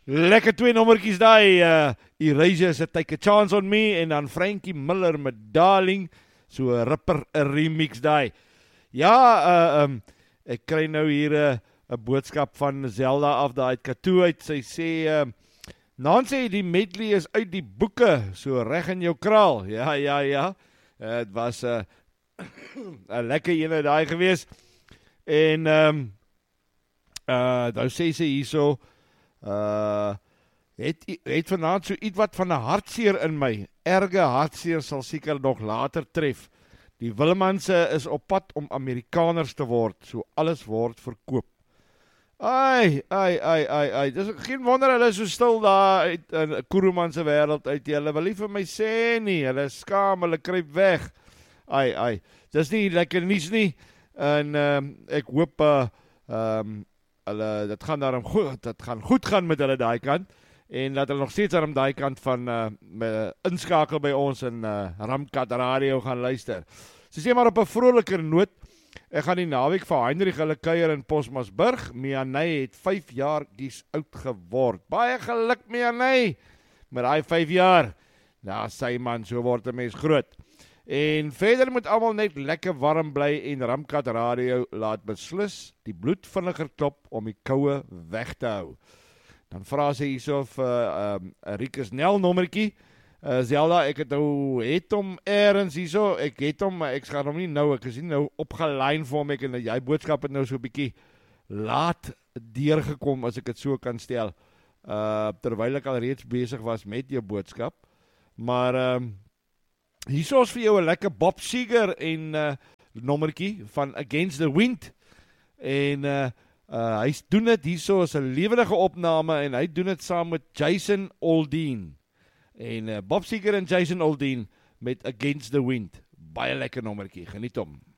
Lekker twee nommertjies daai, Erasure se Take a Chance on Me, en dan Frankie Miller met Darling, so 'n ripper, 'n remix daai. Ja, ek kry nou hier 'n boodskap van Zelda af daai uit Katoo uit, sy sê, Nancy, die medley is uit die boeke, so reg in jou kraal. Ja, het was 'n lekker ene daai gewees, en nou sê sy hierso, het vanaand so iets wat van 'n hartseer in my. Erge hartseer sal seker nog later tref. Die Willemanse is op pad om Amerikaners te word, so alles word verkoop. Ai, dis geen wonder hulle is so stil daar uit in Koeroman se wêreld uit. Hulle wil nie vir my sê nie, hulle is skaam, hulle kruip weg. Ai, dis nie lekker nuus nie, en ek hoop hulle, dit gaan goed gaan met hulle daai kant, en dat hulle nog steeds aan daai kant van inskakel by ons in Ramkat Radio gaan luister. So sê maar op 'n vroliker noot, ek gaan die naweek vir Heinrich hulle kuier in Posmasburg. Mianey het 5 jaar kies oud geword. Baie geluk Mianey, met daai 5 jaar. Nou sy man, so word 'n mens groot. En verder moet almal net lekker warm bly en Ramkat Radio laat beslis die bloed vinniger klop om die koue weg te hou. Dan vra sy hierso of Rikus Nel nommertjie. Zelda, ek het hom ergens hierso, ek gaan hom nie nou, ek is nie nou opgelyn vir hom, ek en jy boodskap het nou so 'n bietjie laat deurgekom, as ek dit so kan stel, terwyl ek al reeds besig was met jou boodskap, maar hierso is vir jou 'n lekker Bob Seger en nommertjie van Against the Wind, en hy doen dit hierso as 'n lewendige opname, en hy doen dit saam met Jason Aldean, en Bob Seger en Jason Aldean met Against the Wind, baie lekker nommertjie, geniet hom.